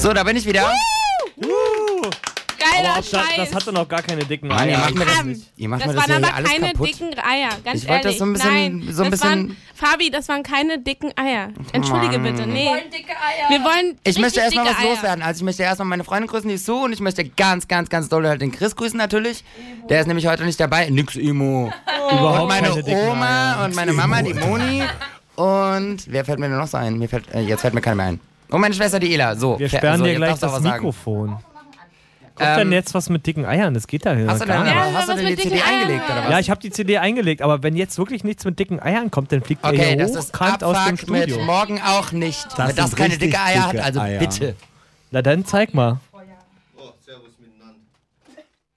So, da bin ich wieder. Geiler Aber Scheiß. das hatte noch gar keine dicken Mann, ihr Eier. macht mir das nicht. Ihr macht Das mir das waren ja aber alles keine kaputt. dicken Eier, ganz Ich wollte das ehrlich. so ein bisschen- Nein, so ein das bisschen- waren, Fabi, das waren keine dicken Eier. Entschuldige bitte, nee. Wir wollen dicke Eier. Wir wollen Ich möchte richtig erstmal was dicke Eier. loswerden. Also ich möchte erstmal meine Freundin grüßen, die ist so, und ich möchte ganz, ganz, ganz doll halt den Chris grüßen natürlich. Der ist nämlich heute nicht dabei. Nix Emo. Überhaupt Und meine keine dicken Oma Eier. und meine Mama, die Moni. Und wer fällt mir denn noch so ein? Jetzt fällt mir keiner mehr ein. Und meine Schwester, die Ela. So, Wir sperren dir jetzt gleich darfst du das aber sagen. Mikrofon. Kommt denn jetzt was mit dicken Eiern? Das geht da Hast du gar denn, nicht. Ja, hast du was denn die mit CD dicken Eiern? eingelegt oder was? Ja, ich habe die CD eingelegt, aber wenn jetzt wirklich nichts mit dicken Eiern kommt, dann fliegt Okay, er das hier ist hochkant aus dem Abfuck mit Studio. morgen auch nicht. Das Wenn das sind keine richtig dicke Eier hat, dicke also Eier. bitte. Na dann zeig mal.